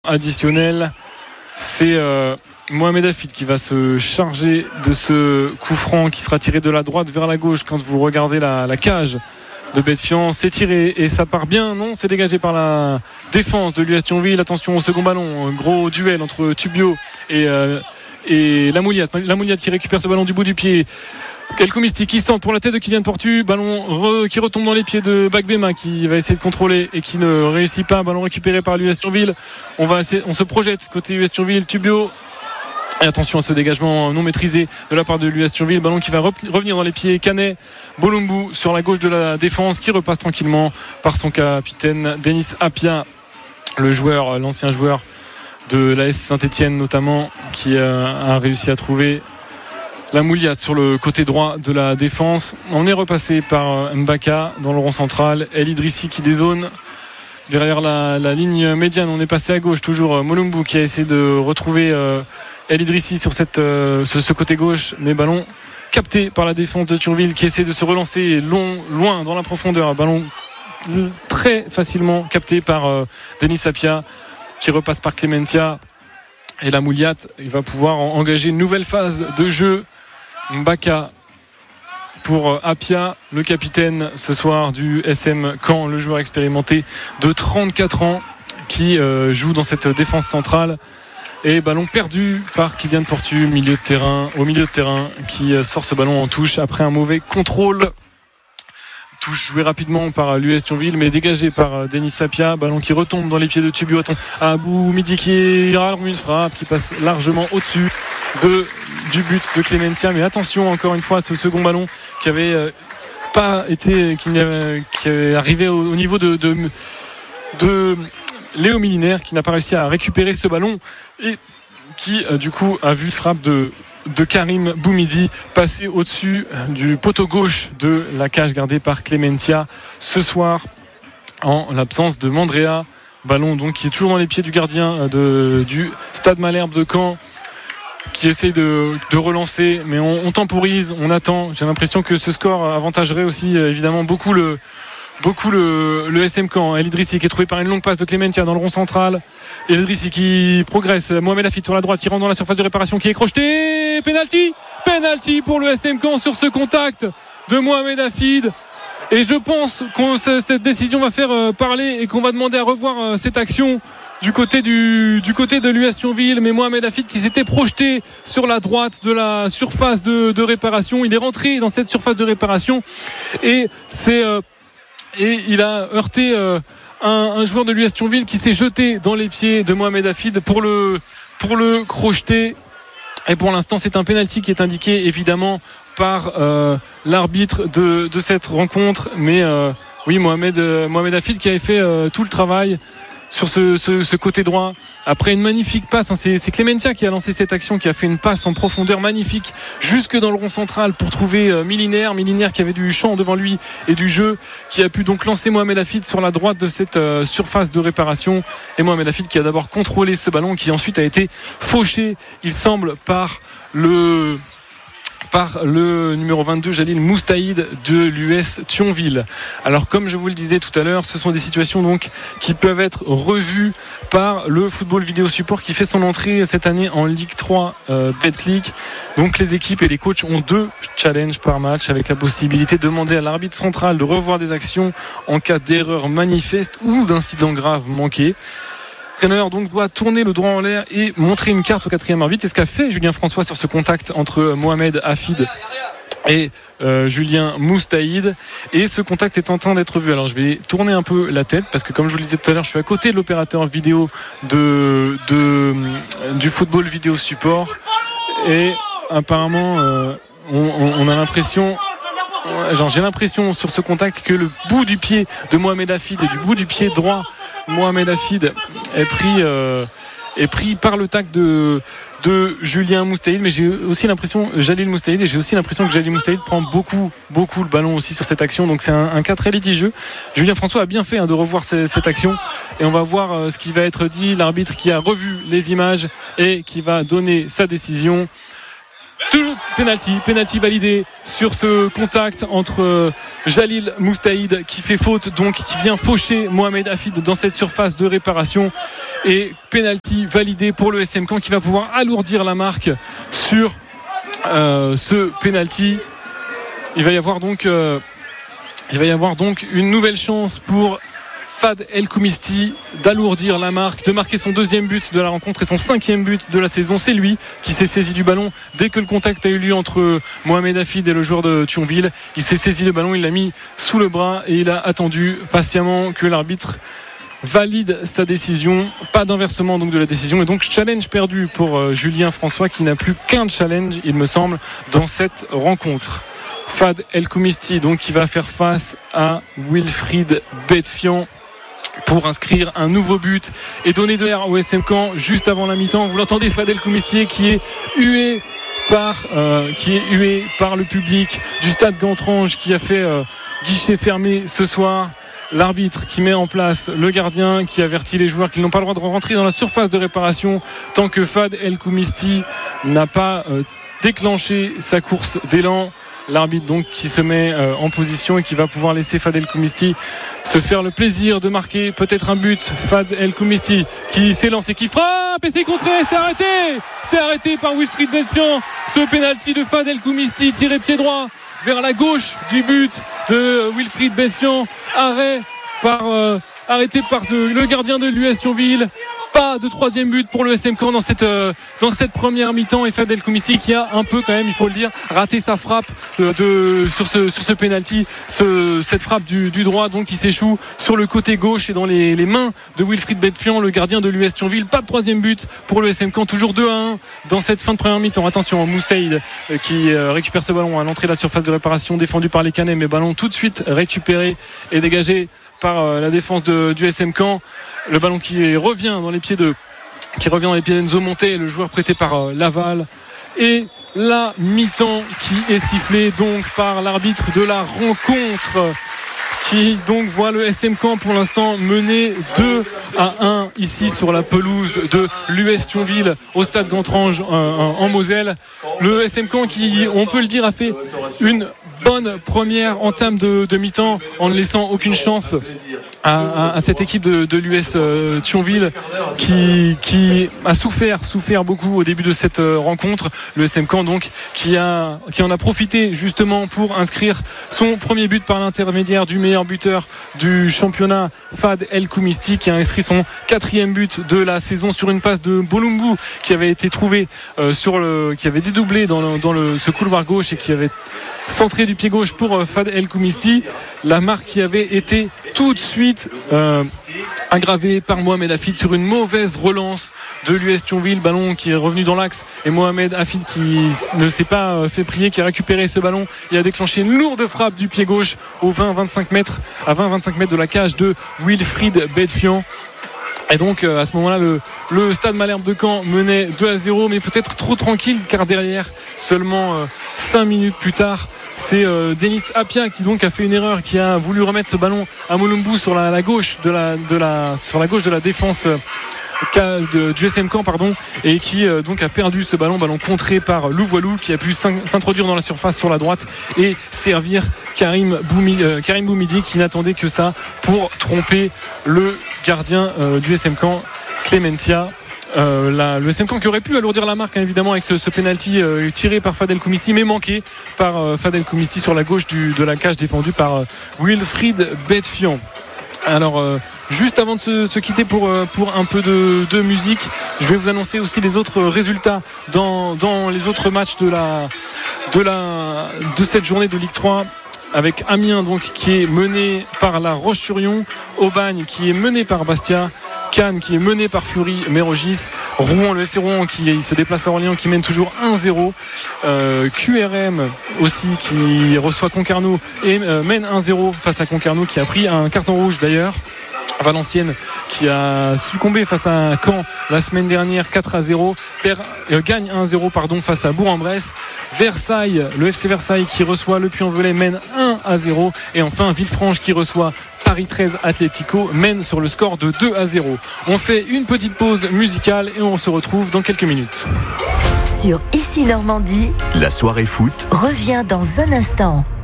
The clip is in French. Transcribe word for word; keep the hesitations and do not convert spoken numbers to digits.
Additionnel, c'est euh, Mohamed Hafid qui va se charger de ce coup franc qui sera tiré de la droite vers la gauche. Quand vous regardez la, la cage de Betfian, c'est tiré et ça part bien. Non, c'est dégagé par la défense de l'U S Thionville. Attention au second ballon, un gros duel entre Tubio et, euh, et Lamouliat. Lamouliat qui récupère ce ballon du bout du pied. Elko Misty qui centre pour la tête de Kylian Portu, ballon re, qui retombe dans les pieds de Bagbema qui va essayer de contrôler et qui ne réussit pas. Ballon récupéré par l'U S Thionville. On va essayer, on se projette côté U S Thionville. Tubio. Et attention à ce dégagement non maîtrisé de la part de l'U S Thionville. Ballon qui va revenir dans les pieds. Canet, Bolumbu sur la gauche de la défense qui repasse tranquillement par son capitaine Denis Apia, le joueur, l'ancien joueur de l'A S Saint-Etienne notamment, qui a réussi à trouver la Mouliate sur le côté droit de la défense. On est repassé par Mbaka dans le rond central. El Idrissi qui dézone derrière la, la ligne médiane. On est passé à gauche, toujours Molumbu qui a essayé de retrouver euh, El Idrissi sur cette, euh, ce, ce côté gauche, mais ballon capté par la défense de Thionville qui essaie de se relancer long, loin dans la profondeur. Ballon très facilement capté par euh, Denis Apia qui repasse par Clementia. Et la Mouliate, il va pouvoir engager une nouvelle phase de jeu. Mbaka pour Apia, le capitaine ce soir du S M Caen, le joueur expérimenté de trente-quatre ans qui euh, joue dans cette défense centrale. Et ballon perdu par Kylian Portu, milieu de terrain, au milieu de terrain, qui euh, sort ce ballon en touche après un mauvais contrôle. Touche jouée rapidement par l'U S Thionville, mais dégagé par euh, Denis Apia. Ballon qui retombe dans les pieds de Tubio. Attends, Abou Midi qui rallume une frappe qui passe largement au-dessus de du but de Clementia, mais attention encore une fois à ce second ballon qui avait euh, pas été qui, avait, qui avait arrivé au, au niveau de, de, de Léo Milinaire, qui n'a pas réussi à récupérer ce ballon et qui euh, du coup a vu une frappe de, de Karim Boumidi passer au-dessus du poteau gauche de la cage gardée par Clementia ce soir en l'absence de Mandrea. Ballon donc qui est toujours dans les pieds du gardien de, du Stade Malherbe de Caen, qui essaye de, de relancer, mais on, on temporise, on attend. J'ai l'impression que ce score avantagerait aussi évidemment beaucoup le, beaucoup le, le S M Caen. El Idrissi qui est trouvé par une longue passe de Clementia dans le rond central. El Idrissi qui progresse. Mohamed Hafid sur la droite qui rentre dans la surface de réparation, qui est crocheté. Penalty, penalty pour le S M Caen sur ce contact de Mohamed Hafid. Et je pense que cette décision va faire parler et qu'on va demander à revoir cette action du côté, du, du côté de l'U S Thionville. Mais Mohamed Hafid qui s'était projeté sur la droite de la surface de, de réparation, il est rentré dans cette surface de réparation et, c'est, euh, et il a heurté euh, un, un joueur de l'U S Thionville qui s'est jeté dans les pieds de Mohamed Hafid pour le, pour le crocheter. Et pour l'instant c'est un penalty qui est indiqué évidemment par euh, l'arbitre de, de cette rencontre. Mais euh, oui, Mohamed, euh, Mohamed Hafid qui avait fait euh, tout le travail sur ce, ce, ce côté droit après une magnifique passe, hein. c'est, c'est Clementia qui a lancé cette action, qui a fait une passe en profondeur magnifique jusque dans le rond central pour trouver euh, Milinaire Milinaire qui avait du champ devant lui et du jeu, qui a pu donc lancer Mohamed Hafid sur la droite de cette euh, surface de réparation. Et Mohamed Hafid qui a d'abord contrôlé ce ballon qui ensuite a été fauché, il semble, par le par le numéro vingt-deux Jalil Moustaïd de l'U S Thionville. Alors comme je vous le disais tout à l'heure, ce sont des situations donc qui peuvent être revues par le football vidéo support qui fait son entrée cette année en Ligue trois euh, Betclic. Donc les équipes et les coachs ont deux challenges par match, avec la possibilité de demander à l'arbitre central de revoir des actions en cas d'erreur manifeste ou d'incident grave manqué. Le entraîneur donc doit tourner le droit en l'air et montrer une carte au quatrième arbitre. C'est ce qu'a fait Julien François sur ce contact entre Mohamed Hafid et euh, Julien Moustaïd, et ce contact est en train d'être vu. Alors je vais tourner un peu la tête parce que comme je vous le disais tout à l'heure, je suis à côté de l'opérateur vidéo de, de, du football vidéo support et apparemment euh, on, on a l'impression genre, j'ai l'impression sur ce contact que le bout du pied de Mohamed Hafid et du bout du pied droit Mohamed Hafid est pris, euh, est pris par le tac de, de Julien Moustaïd, mais j'ai aussi l'impression Jalil Moustaïd et j'ai aussi l'impression que Jalil Moustaïd prend beaucoup beaucoup le ballon aussi sur cette action, donc c'est un, un cas très litigieux. Julien François a bien fait hein, de revoir cette, cette action et on va voir euh, ce qui va être dit. L'arbitre qui a revu les images et qui va donner sa décision. Tout penalty, penalty validé sur ce contact entre Jalil Moustaïd qui fait faute, donc qui vient faucher Mohamed Hafid dans cette surface de réparation, et penalty validé pour le S M Caen qui va pouvoir alourdir la marque sur euh, ce penalty. Il va y avoir donc euh, il va y avoir donc une nouvelle chance pour Fad El Khoumisti d'alourdir la marque, de marquer son deuxième but de la rencontre et son cinquième but de la saison. C'est lui qui s'est saisi du ballon dès que le contact a eu lieu entre Mohamed Hafid et le joueur de Thionville. Il s'est saisi le ballon, il l'a mis sous le bras et il a attendu patiemment que l'arbitre valide sa décision. Pas d'inversement donc de la décision, et donc challenge perdu pour euh, Julien François qui n'a plus qu'un challenge, il me semble, dans cette rencontre. Fad El Khoumisti donc qui va faire face à Wilfried Bedfian pour inscrire un nouveau but et donner de l'air au S M Caen juste avant la mi-temps. Vous l'entendez, Fad El Khoumisti qui est hué par euh, qui est hué par le public du stade Gantrange qui a fait euh, guichet fermé ce soir. L'arbitre qui met en place le gardien qui avertit les joueurs qu'ils n'ont pas le droit de rentrer dans la surface de réparation tant que Fad El Khoumisti n'a pas euh, déclenché sa course d'élan. L'arbitre donc qui se met euh, en position et qui va pouvoir laisser Fad El Khoumisti se faire le plaisir de marquer peut-être un but. Fad El Khoumisti qui s'élance et qui frappe et c'est contré, c'est arrêté c'est arrêté par Wilfried Bedfian. Ce pénalty de Fad El Khoumisti tiré pied droit vers la gauche du but de Wilfried Bedfian, arrêt par, euh, arrêté par le, le gardien de l'U S Thionville. Pas de troisième but pour le S M Caen dans cette, euh, dans cette première mi-temps, et Fad El Khoumisti qui a un peu quand même, il faut le dire, raté sa frappe de, de, sur ce, sur ce penalty, ce, cette frappe du, du droit donc qui s'échoue sur le côté gauche et dans les, les mains de Wilfried Bedfian, le gardien de l'U S Thionville. Pas de troisième but pour le S M Caen, toujours deux à un dans cette fin de première mi-temps. Attention, Moustaïd euh, qui euh, récupère ce ballon à l'entrée de la surface de réparation, défendu par les Canets, mais ballon tout de suite récupéré et dégagé par euh, la défense de, du S M Caen. Le ballon qui revient dans les pieds de qui revient dans les pieds d'Enzo Monté, le joueur prêté par euh, Laval, et la mi-temps qui est sifflée donc par l'arbitre de la rencontre qui donc voit le S M Caen pour l'instant mener deux à un ici sur la pelouse de l'U S Thionville au stade Gantrange en, en Moselle. Le S M Caen qui, on peut le dire, a fait une bonne première entame de, de mi-temps en ne laissant aucune chance à, à, à cette équipe de, de l'U S euh, Thionville qui, qui a souffert, souffert beaucoup au début de cette euh, rencontre. Le S M Caen donc qui, a, qui en a profité justement pour inscrire son premier but par l'intermédiaire du meilleur buteur du championnat, Fad El Khoumisti, qui a inscrit son quatrième but de la saison sur une passe de Bolumbu qui avait été trouvé euh, sur le, qui avait dédoublé dans, le, dans le, ce couloir gauche et qui avait centré du pied gauche pour euh, Fad El Khoumisti. La marque qui avait été tout de suite euh, aggravée par Mohamed Hafid sur une mauvaise relance de l'U S Thionville, ballon qui est revenu dans l'axe et Mohamed Hafid qui ne s'est pas fait prier, qui a récupéré ce ballon et a déclenché une lourde frappe du pied gauche aux vingt à vingt-cinq mètres à vingt à vingt-cinq mètres de la cage de Wilfried Bedfian. Et donc à ce moment-là le, le Stade Malherbe de Caen menait deux à zéro, mais peut-être trop tranquille car derrière, seulement euh, cinq minutes plus tard, c'est euh, Denis Apia qui donc a fait une erreur, qui a voulu remettre ce ballon à Molumbu sur la, la gauche de la, de la, sur la gauche de la défense euh, de, du S M Caen pardon, et qui euh, donc a perdu ce ballon, ballon contré par Louvoilou qui a pu s'introduire dans la surface sur la droite et servir Karim, Boumi, euh, Karim Boumidi qui n'attendait que ça pour tromper le gardien euh, du S M Caen, Clementia. Euh, la, le S M Caen qui aurait pu alourdir la marque hein, évidemment avec ce, ce penalty euh, tiré par Fad El Khoumisti, mais manqué par euh, Fad El Khoumisti sur la gauche du, de la cage, défendue par euh, Wilfried Bedfian. Alors euh, juste avant de se, se quitter pour, euh, pour un peu de, de musique, je vais vous annoncer aussi les autres résultats dans, dans les autres matchs de, la, de, la, de cette journée de Ligue trois, avec Amiens donc qui est mené par La Roche-sur-Yon, Aubagne qui est mené par Bastia, Cannes qui est mené par Fleury-Mérogis, Rouen, le F C Rouen qui se déplace à Orléans qui mène toujours un zéro, euh, Q R M aussi qui reçoit Concarneau et euh, mène un zéro face à Concarneau qui a pris un carton rouge d'ailleurs. Valenciennes qui a succombé face à Caen la semaine dernière quatre à zéro, per, euh, gagne un zéro pardon, face à Bourg-en-Bresse. Versailles, le F C Versailles qui reçoit le Puy-en-Velay mène un à zéro, et enfin Villefranche qui reçoit Paris treize Atlético mène sur le score de deux à zéro. On fait une petite pause musicale et on se retrouve dans quelques minutes. Sur Ici Normandie, la soirée foot revient dans un instant.